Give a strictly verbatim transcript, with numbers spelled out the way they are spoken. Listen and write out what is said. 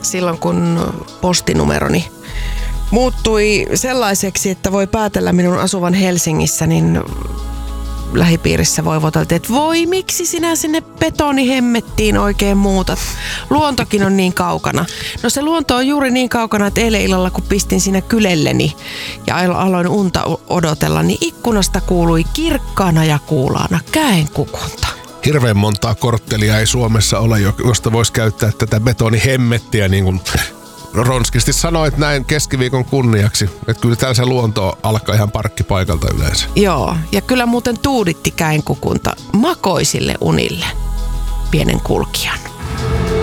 silloin, kun postinumeroni muuttui sellaiseksi, että voi päätellä minun asuvan Helsingissä, niin lähipiirissä voivoteltiin, että voi, miksi sinä sinne betonihemmettiin oikein muutat? Luontokin on niin kaukana. No se luonto on juuri niin kaukana, että eilen illalla kun pistin siinä kylelleni ja aloin unta odotella, niin ikkunasta kuului kirkkaana ja kuulaana käenkukunta. Hirveän montaa korttelia ei Suomessa ole, josta voisi käyttää tätä betonihemmettiä, niin kuin ronskisti sanoit näin keskiviikon kunniaksi. Että kyllä täällä se luonto alkaa ihan parkkipaikalta yleensä. Joo, ja kyllä muuten tuuditti käenkukunta makoisille unille pienen kulkijan.